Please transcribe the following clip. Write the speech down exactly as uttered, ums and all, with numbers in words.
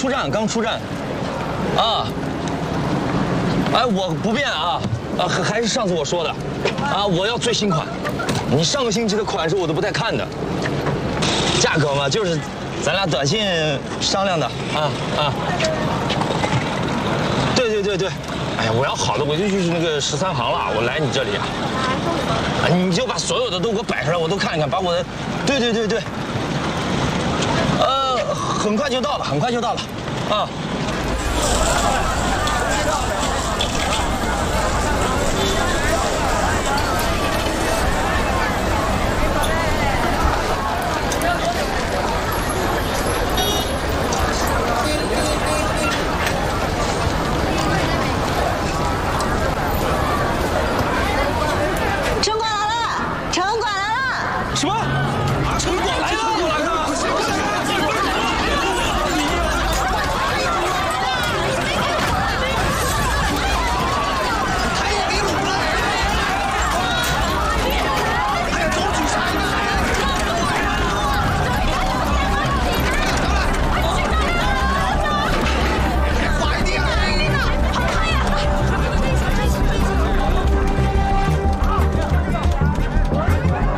出站，刚出站。啊。哎，我不变啊，啊，还还是上次我说的，啊，我要最新款。你上个星期的款式我都不带看的。价格嘛，就是咱俩短信商量的啊啊。对对对对。哎呀，我要好的我就去那个十三行了，我来你这里啊。啊，你就把所有的都给我摆出来，我都看一看，把我的，对对对对。呃，很快就到了，很快就到了，啊。